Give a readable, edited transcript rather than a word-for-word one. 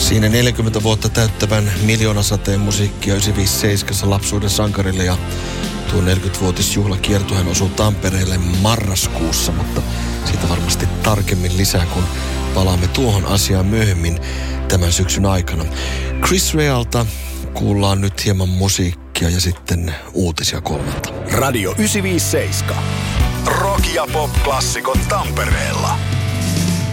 Siinä 40 vuotta täyttävän Miljoonasateen musiikkia 957 lapsuuden sankarille ja tuo 40-vuotisjuhlakiertueen osuu Tampereelle marraskuussa, mutta siitä varmasti tarkemmin lisää, kun palaamme tuohon asiaan myöhemmin tämän syksyn aikana. Chris Realta kuullaan nyt hieman musiikkia ja sitten uutisia 3. Radio 957. Rock ja pop-klassikot Tampereella.